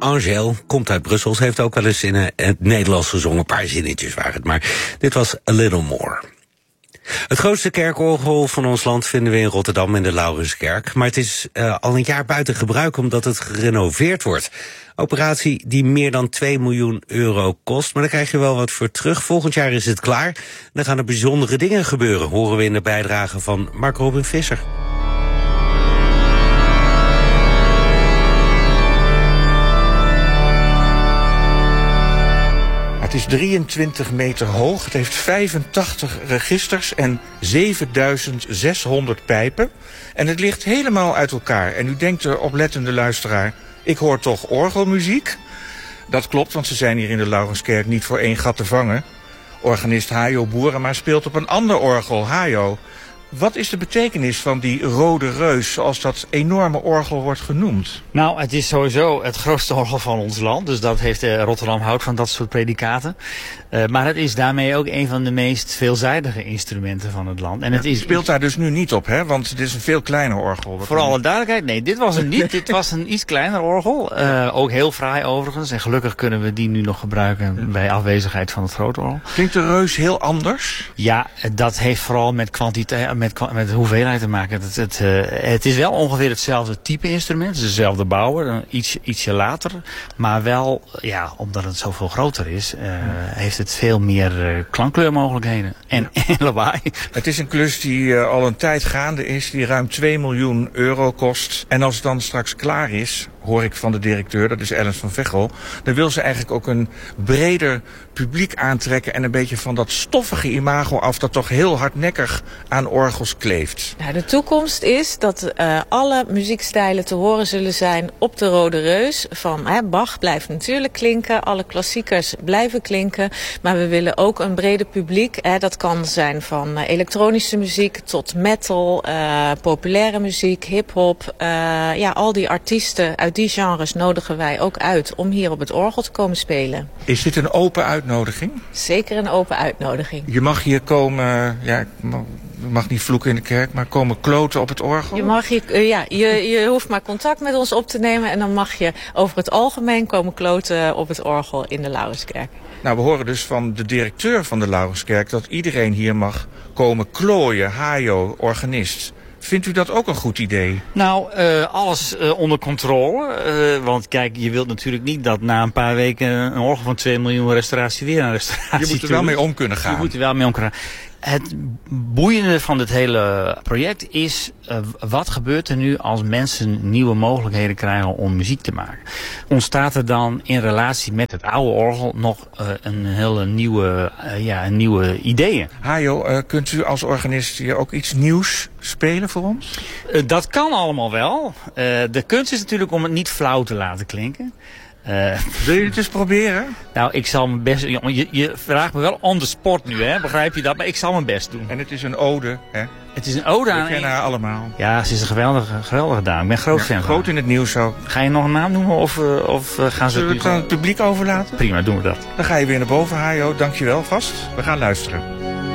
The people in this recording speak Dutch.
Angèle, komt uit Brussel. Ze heeft ook wel eens in het Nederlands gezongen. Een paar zinnetjes waren het, maar dit was A Little More. Het grootste kerkorgel van ons land vinden we in Rotterdam in de Laurenskerk. Maar het is al een jaar buiten gebruik omdat het gerenoveerd wordt. Operatie die meer dan 2 miljoen euro kost, maar daar krijg je wel wat voor terug. Volgend jaar is het klaar. Dan gaan er bijzondere dingen gebeuren, horen we in de bijdrage van Mark Robin Visser. Het is 23 meter hoog, het heeft 85 registers en 7600 pijpen. En het ligt helemaal uit elkaar. En u denkt er, oplettende luisteraar, ik hoor toch orgelmuziek? Dat klopt, want ze zijn hier in de Laurenskerk niet voor één gat te vangen. Organist Hajo Boerema speelt op een ander orgel. Hajo, wat is de betekenis van die rode reus, zoals dat enorme orgel wordt genoemd? Nou, het is sowieso het grootste orgel van ons land. Dus dat heeft Rotterdam houdt van dat soort predicaten. Maar het is daarmee ook een van de meest veelzijdige instrumenten van het land. En het speelt daar dus nu niet op, hè? Want het is een veel kleiner orgel. Voor alle duidelijkheid, nee, dit was hem niet. Dit was een iets kleiner orgel. Ook heel fraai overigens. En gelukkig kunnen we die nu nog gebruiken bij afwezigheid van het grote orgel. Klinkt de reus heel anders? Ja, dat heeft vooral met kwantiteit, met de hoeveelheid te maken. Het is wel ongeveer hetzelfde type instrument. Het is dezelfde bouwer, ietsje later. Maar wel, ja, omdat het zoveel groter is, heeft het veel meer klankkleurmogelijkheden. En lawaai. Het is een klus die al een tijd gaande is, die ruim 2 miljoen euro kost. En als het dan straks klaar is, hoor ik van de directeur, dat is Ellen van Veghel, dan wil ze eigenlijk ook een breder publiek aantrekken en een beetje van dat stoffige imago af dat toch heel hardnekkig aan orgels kleeft. Nou, de toekomst is dat alle muziekstijlen te horen zullen zijn op de Rode Reus. Van Bach blijft natuurlijk klinken, alle klassiekers blijven klinken, maar we willen ook een breder publiek. Dat kan zijn van elektronische muziek tot metal, populaire muziek, hip-hop. Al die artiesten uit die genres nodigen wij ook uit om hier op het orgel te komen spelen. Is dit een open uitnodiging? Zeker een open uitnodiging. Je mag hier komen, je mag niet vloeken in de kerk, maar komen kloten op het orgel? Je mag je hoeft maar contact met ons op te nemen en dan mag je over het algemeen komen kloten op het orgel in de Laurenskerk. Nou, we horen dus van de directeur van de Laurenskerk dat iedereen hier mag komen klooien, Hajo, organist. Vindt u dat ook een goed idee? Nou, alles onder controle. Want kijk, je wilt natuurlijk niet dat na een paar weken een orgel van 2 miljoen restauratie weer een restauratie. Je moet er wel mee om kunnen gaan. Je moet er wel mee om kunnen gaan. Het boeiende van dit hele project is, wat gebeurt er nu als mensen nieuwe mogelijkheden krijgen om muziek te maken? Ontstaat er dan in relatie met het oude orgel nog een hele nieuwe ideeën? Hajo, kunt u als organist hier ook iets nieuws spelen voor ons? Dat kan allemaal wel. De kunst is natuurlijk om het niet flauw te laten klinken. Wil je het eens proberen? Nou, ik zal mijn best... Je vraagt me wel on the spot nu, hè? Begrijp je dat? Maar ik zal mijn best doen. En het is een ode, hè? Het is een ode aan... We kennen haar allemaal. Ja, ze is een geweldige dame. Ik ben groot fan van. Groot in het nieuws ook. Ga je nog een naam noemen of gaan ze... Zullen we het aan het publiek overlaten? Prima, doen we dat. Dan ga je weer naar boven, Hajo. Dank je wel vast. We gaan luisteren.